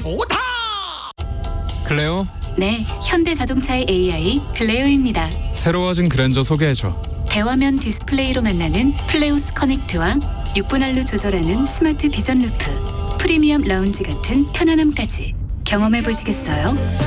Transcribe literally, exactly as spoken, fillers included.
좋다. 클레오, 네, 현대자동차의 에이아이 클레오입니다. 새로워진 그랜저 소개해줘. 대화면 디스플레이로 만나는 플레오스 커넥트와 육 분할로 조절하는 스마트 비전 루프, 프리미엄 라운지 같은 편안함까지 경험해 보시겠어요?